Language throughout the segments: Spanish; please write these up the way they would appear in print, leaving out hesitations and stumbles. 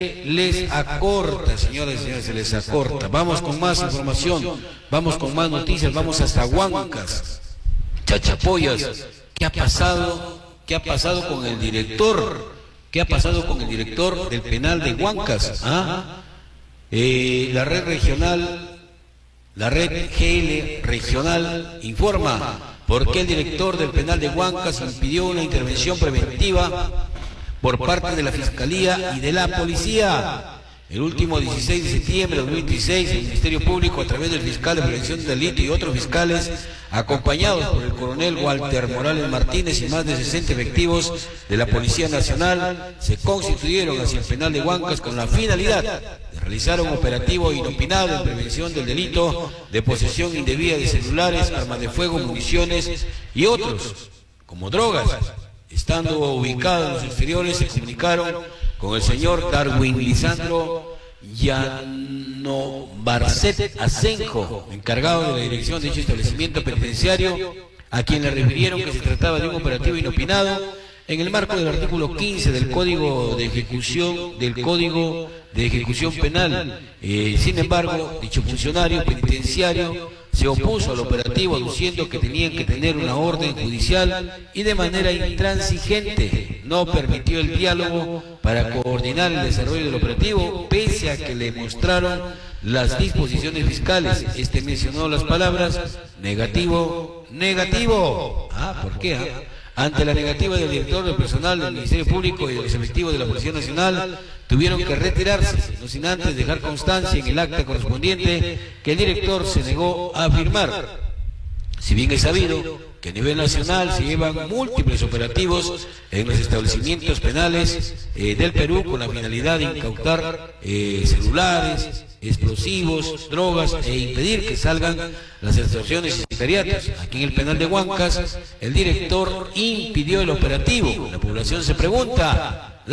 les acorta, señoras y señores, se les acorta. Vamos con más información, vamos con más noticias, vamos hasta Huancas, Chachapoyas. ¿Qué ha pasado? ¿Qué ha pasado con el director? ¿Qué ha pasado con el director del penal de Huancas? La red regional, la red GL regional informa por qué el director del penal de Huancas impidió una intervención preventiva por parte de la Fiscalía y de la Policía. El último 16 de septiembre de 2016, el Ministerio Público, a través del fiscal de prevención del delito y otros fiscales, acompañados por el coronel Walter Morales Martínez y más de 60 efectivos de la Policía Nacional, se constituyeron hacia el penal de Huancas con la finalidad de realizar un operativo inopinado en prevención del delito de posesión indebida de celulares, armas de fuego, municiones y otros, como drogas. Estando ubicados en los exteriores, se comunicaron con el señor Darwin Lisandro Llano Barcet Asenjo, encargado de la dirección de dicho establecimiento penitenciario, a quien le refirieron que se trataba de un operativo inopinado en el marco del artículo 15 del Código de Ejecución Penal. Sin embargo, dicho funcionario penitenciario se opuso al operativo, aduciendo que tenían que tener una orden judicial y de manera intransigente no permitió el diálogo para coordinar el desarrollo del operativo, pese a que le mostraron las disposiciones fiscales. Este mencionó las palabras negativo, negativo. ¿Por qué? Ante la negativa del director del personal del Ministerio Público y de los efectivos de la Policía Nacional, tuvieron que retirarse, no sin antes dejar constancia en el acta correspondiente que el director se negó a firmar. Si bien es sabido que a nivel nacional se llevan múltiples operativos en los establecimientos penales del Perú con la finalidad de incautar celulares, explosivos, drogas e impedir que salgan las extorsiones y sicariatos. Aquí en el penal de Huancas, el director impidió el operativo. La población se pregunta,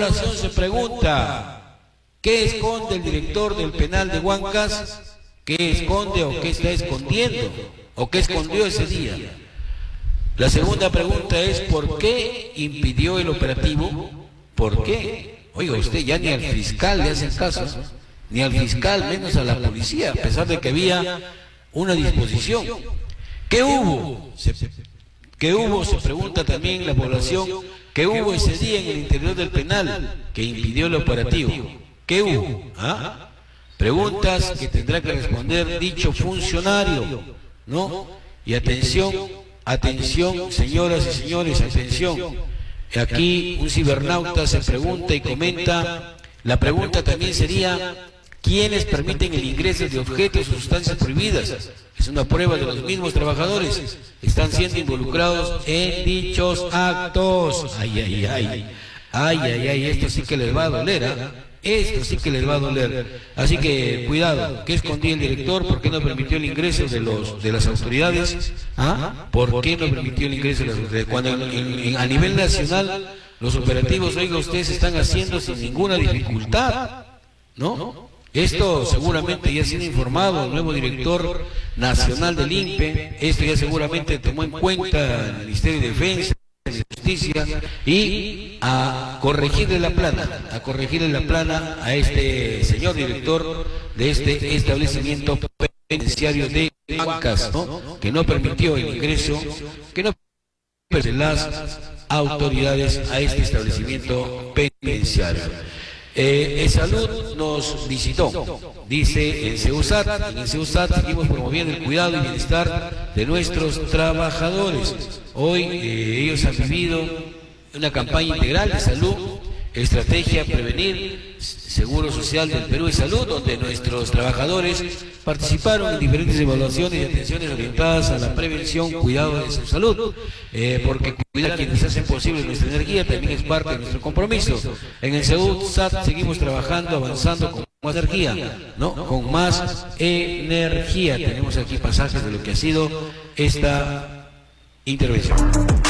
¿qué esconde el director del penal de Huancas? ¿Qué esconde o qué está escondiendo? ¿O qué escondió ese día? La segunda pregunta es, ¿por qué impidió el operativo? ¿Por qué? Oiga, usted ya ni al fiscal le hacen caso, ni al fiscal, menos a la policía, a pesar de que había una disposición. ¿Qué hubo? Se pregunta también la población, ¿qué hubo ese día en el interior del penal que impidió el operativo? ¿Qué hubo? Preguntas que tendrá que responder dicho funcionario, ¿no? Y atención, señoras y señores, atención. Aquí un cibernauta se pregunta y comenta, la pregunta también sería, ¿quiénes permiten el ingreso de objetos o sustancias prohibidas? Es una prueba de los mismos trabajadores. Están siendo involucrados en dichos actos. Esto sí que les va a doler, Esto sí que les va a doler. Así que cuidado, ¿qué escondía el director? ¿Por qué no permitió el ingreso de las autoridades? ¿Por qué no permitió el ingreso de las autoridades? Cuando a nivel nacional los operativos, oiga, ustedes están haciendo sin ninguna dificultad, ¿no? Esto seguramente ya ha sido informado el nuevo director nacional del INPE, esto ya seguramente tomó en cuenta el Ministerio de Defensa, de Justicia, y a corregirle la plana a este señor director de este establecimiento penitenciario de Huancas, ¿no? Que no permitió el ingreso, de las autoridades a este establecimiento penitenciario. Salud nos visitó, dice el CEUSAT. En el CEUSAT seguimos promoviendo el cuidado y bienestar de nuestros trabajadores. Hoy ellos han vivido una campaña integral de salud, estrategia prevenir, Seguro Social del Perú y Salud, donde nuestros trabajadores participaron en diferentes evaluaciones y atenciones orientadas a la prevención, cuidado de su salud, porque cuidar a quienes hacen posible nuestra energía también es parte de nuestro compromiso. En el CEUSAT seguimos trabajando, avanzando con más energía, ¿no? Con más energía. Tenemos aquí pasajes de lo que ha sido esta intervención.